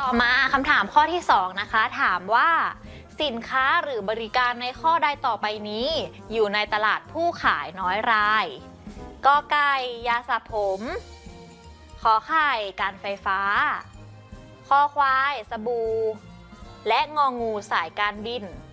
ต่อมาคำถามข้อที่2นะคะถามว่าสินค้าหรือบริการในข้อใดต่อไปนี้อยู่ในตลาดผู้ขายน้อยรายกอไก่ยาสระผมขอไข่การไฟฟ้าคอควายสบู่และงองูสายการบิน